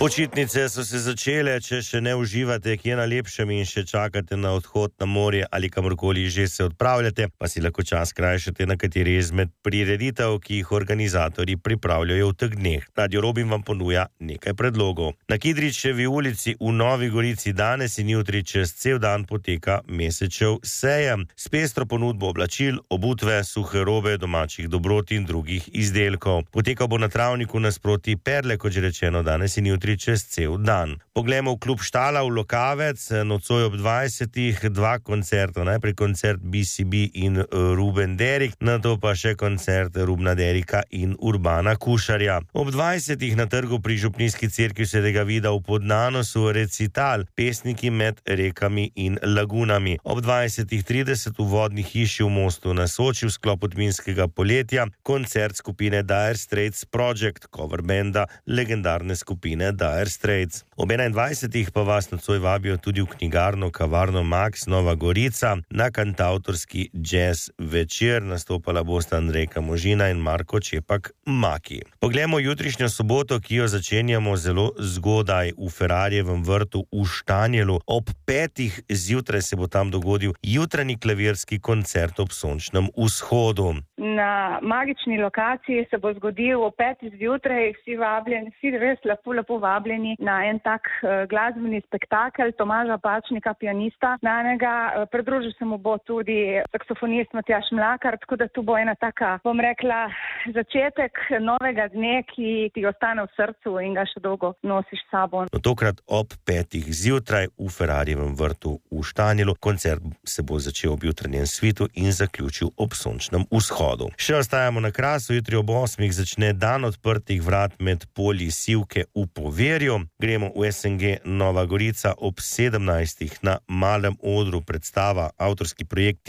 Počitnice so se začele, če še ne uživate kje na lepšem in še čakate na odhod na morje ali kamorkoli že se odpravljate, pa si lahko čas krajšate na kateri izmed prireditev, ki jih organizatorji pripravljajo v teh dneh. Radio Robin vam ponuja nekaj predlogov. Na Kidričevi ulici v Novi Gorici danes in jutri čez cel dan poteka Mesečev sejem s pestro ponudbo oblačil, obutve, suhe robe, domačih dobrot in drugih izdelkov. Potekal bo na travniku nasproti Perle, kot že rečeno, danes in jutri čez cel dan. Poglejmo v klub Štala v Lokavec, nocoj ob 20. dva koncerta, najprej koncert BCB in Ruben Derik, nato pa še koncert Rubna Derika in Urbana Kušarja. Ob 20. na trgu pri Župnijski cerkvi Svetega Vida v Podnanosu recital Pesniki med rekami in lagunami. Ob 20.30 v vodni hiši v Mostu na Soči v sklopu Tminskega poletja koncert skupine Dire Straits Project, cover benda legendarne skupine Dire Straits. Ob 21. pa vas nocoj vabijo tudi v knjigarno Kavarno Max Nova Gorica na kantavtorski jazz večer. Nastopala bosta Andrejka Možina in Marko Čepak Maki. Poglejmo jutrišnjo soboto, ki jo začenjamo zelo zgodaj v Ferrarjevem vrtu v Štanjelu. Ob 5. zjutraj se bo tam dogodil jutranji klavirski koncert ob sončnem vzhodu. Na magični lokaciji se bo zgodil ob 5. zjutraj, vsi res lepo vabljeni na en tak glasbeni spektakel Tomaža Pačnika, pianista znanega. Pridružil se mu bo tudi saksofonist Matjaž Mlakar, tako da tu bo ena taka, bom rekla, začetek novega dne, ki ti ostane v srcu in ga še dolgo nosiš s sabo. Tokrat ob 5. zjutraj v Ferrarjevem vrtu v Štanjelu. Koncert se bo začel ob jutranjem svitu in zaključil ob sončnem vzhodu. Še ostajamo na Krasu, jutri ob 8. začne dan odprtih vrat med polji Sivke v Poverju. Gremo v SNG Nova Gorica ob 17. na malem odru predstava avtorski projekt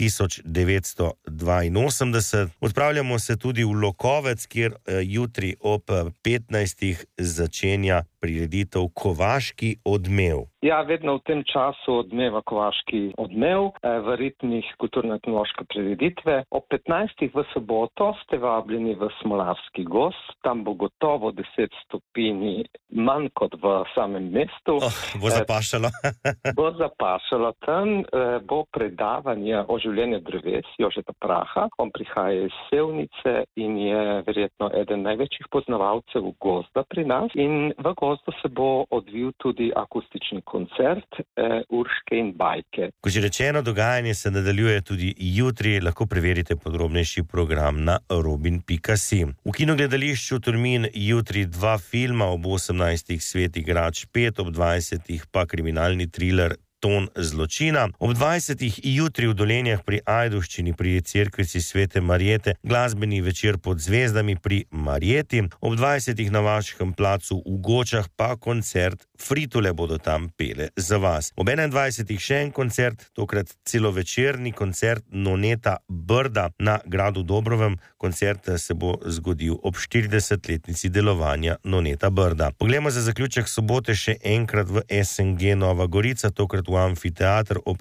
1982. Odpravljamo se tudi v Lokovec, kjer jutri ob 15. začenja prireditev Kovaški odmev. Ja, vedno v tem času odmeva Kovaški odmev v ritmih kulturno-etnološke prireditve. Ob 15. v soboto ste vabljeni v Smolarski gozd. Tam bo gotovo 10 stopinj manj kot v samem mestu. Bo zapašalo. Bo zapašalo. Tam bo predavanje o življenju dreves Jožeta Praha. On prihaja iz Sevnice in je verjetno eden največjih poznavalcev gozda pri nas. In v gozdu se bo odvil tudi akustični koncert Urške in bajke. Kot že rečeno, dogajanje se nadaljuje tudi jutri, lahko preverite podrobnejši program na robin.si. V kinogledališču Tolmin jutri 2 filma, ob 18. Svet igrač 5, ob 20. pa kriminalni thriller Ton zločina. Ob 20. jutri v Dolenjah pri Ajdovščini pri cerkvici Svete Marjete glasbeni večer pod zvezdami pri Marjeti. Ob 20. na Vaškem placu v Gočah pa koncert Fritule bodo tam pele za vas. Ob 21. še en koncert, tokrat celovečerni koncert Noneta Brda na gradu Dobrovem. Koncert se bo zgodil ob 40-letnici delovanja Noneta Brda. Poglejmo za zaključek sobote še enkrat v SNG Nova Gorica, tokrat v amfiteater ob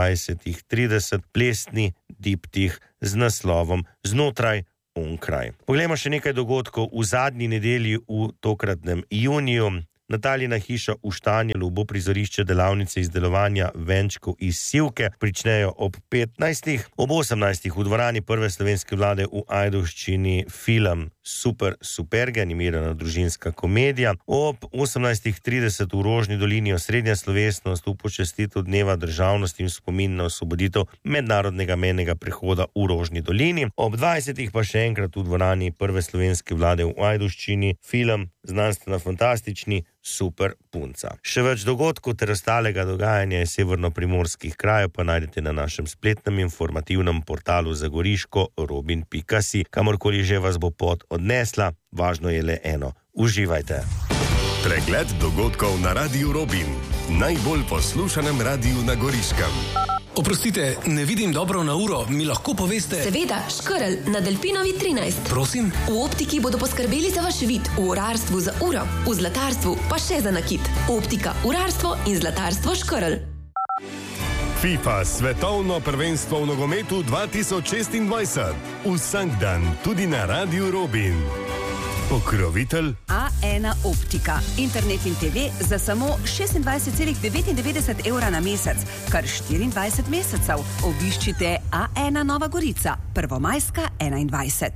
21.30, plesni diptih z naslovom Znotraj, onkraj. Poglejmo še nekaj dogodkov v zadnji nedelji v tokratnem juniju. Natalijina hiša v Štanjelu bo prizorišče delavnice izdelovanja venčkov iz sivke, pričnejo ob 15. Ob 18. v dvorani Prve slovenske vlade v Ajdovščini film Superge, animirana družinska komedija. Ob 18.30 v Rožni dolini osrednja slovesnost v počastitev dneva državnosti in spomin na osvoboditev mednarodnega mejnega prehoda v Rožni dolini. Ob 20. pa še enkrat v dvorani Prve slovenske vlade v Ajdovščini film znanstveno-fantastični Super punca. Še več dogodkov ter ostalega dogajanja iz severno-primorskih krajev pa najdete na našem spletnem informativnem portalu zagoriško robin.si. Kamorkoli že vas bo pot odnesla, važno je le eno: uživajte. Pregled dogodkov na Radiu Robin, najbolj poslušanem radiju na Goriškem. Oprostite, ne vidim dobro na uro, mi lahko poveste? Seveda, Škrl na Delpinovi 13. Prosim? V optiki bodo poskrbeli za vaš vid, v urarstvu za uro, v zlatarstvu pa še za nakit. Optika, urarstvo in zlatarstvo Škrl. FIFA svetovno prvenstvo v nogometu 2026. Vsak dan tudi na Radiu Robin. Pokrovitelj A1 Optika. Internet in TV za samo 26,99 evra na mesec, kar 24 mesecev. Obiščite A1 Nova Gorica, Prvomajska 21.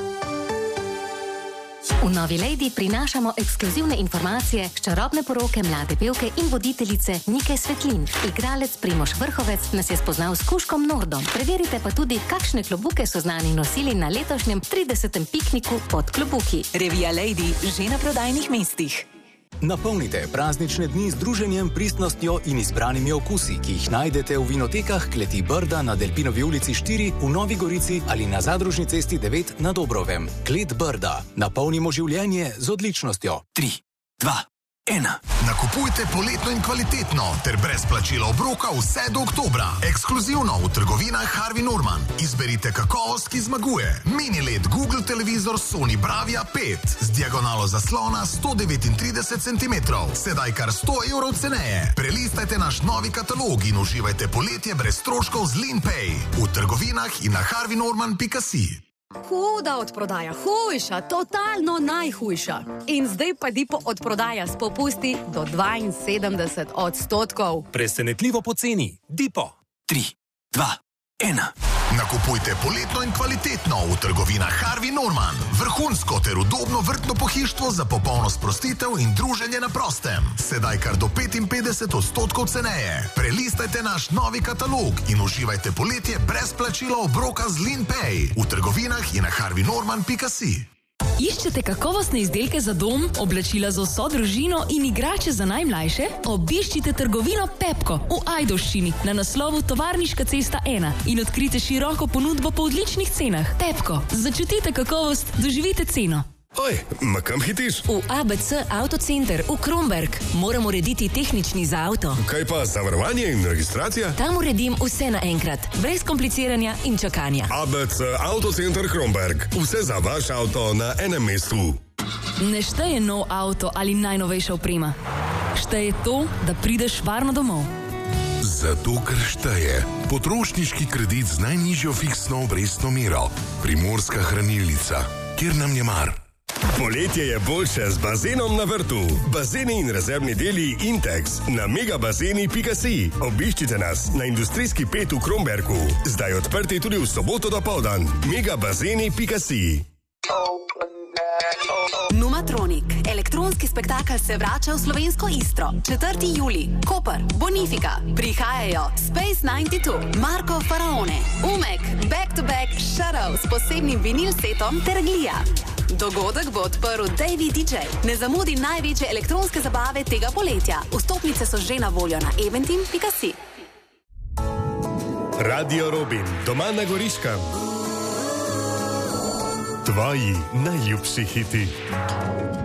V Novi Lady prinašamo ekskluzivne informacije s čarobne poroke mlade pevke in voditeljice Nike Svetlin. Igralec Primož Vrhovec nas je spoznal s kužkom Nordom. Preverite pa tudi, kakšne klobuke so znani nosili na letošnjem 30. pikniku pod klobuki. Revija Lady že na prodajnih mestih. Napolnite praznične dni z druženjem, pristnostjo in izbranimi okusi, ki jih najdete v vinotekah Kleti Brda na Delpinovi ulici 4 v Novi Gorici ali na Zadružni cesti 9 na Dobrovem. Klet Brda. Napolnimo življenje z odličnostjo. 3, 2, 1. Nakupujte poletno in kvalitetno ter brez plačila obroka vse do oktobra. Ekskluzivno v trgovinah Harvey Norman. Izberite kakovost, ki zmaguje. Mini LED Google televizor Sony Bravia 5 z diagonalo zaslona 139 cm. Sedaj kar 100 evrov ceneje. Prelistajte naš novi katalog in uživajte poletje brez stroškov z LeanPay. V trgovinah in na harveynorman.si. Huda odprodaja, hujša, totalno najhujša. In zdaj pa Dipo odprodaja s popusti do 72%. Presenetljivo poceni. Dipo. 3, 2, 1. Nakupujte poletno in kvalitetno v trgovinah Harvey Norman. Vrhunsko ter udobno vrtno pohištvo za popolno sprostitev in druženje na prostem. Sedaj kar do 55% ceneje. Prelistajte naš novi katalog in uživajte poletje brez plačila obroka z LeanPay. V trgovinah in na harveynorman.si. Iščete kakovostne izdelke za dom, oblačila za vso družino in igrače za najmlajše? Obiščite trgovino Pepko v Ajdovščini na naslovu Tovarniška cesta 1 in odkrite široko ponudbo po odličnih cenah. Pepko, začutite kakovost, doživite ceno. Oj, ma kam hitiš? V ABC Autocenter v Kromberk. Moram urediti tehnični za avto. Kaj pa zavarovanje in registracija? Tam uredim vse naenkrat, brez kompliciranja in čakanja. ABC Autocenter Kromberk. Vse za vaš avto na enem mestu. Ne šteje nov avto ali najnovejša oprema. Šteje to, da prideš varno domov. Zato, ker šteje. Potrošniški kredit z najnižjo fiksno obrestno mero. Primorska hranilnica. Kjer nam je mar? Poletje je boljše z bazenom na vrtu. Bazeni in rezervni deli Intex na megabazeni.si. Obiščite nas na industrijski 5 v Kromberku. Zdaj odprti tudi v soboto dopoldan. megabazeni.si. Numatronik. Elektronski spektakel se vrača v slovensko Istro. 4. julij. Koper, Bonifika. Prihajajo Space 92, Marko Faraone, Umek, Back to Back, Shadow s posebnim vinil setom ter Glija. Dogodek bo odprl Davey DJ. Ne zamudi največje elektronske zabave tega poletja. Vstopnice so že na voljo na eventim.si. Radio Robin, doma na Goriškem. Tvoji najljubši hiti.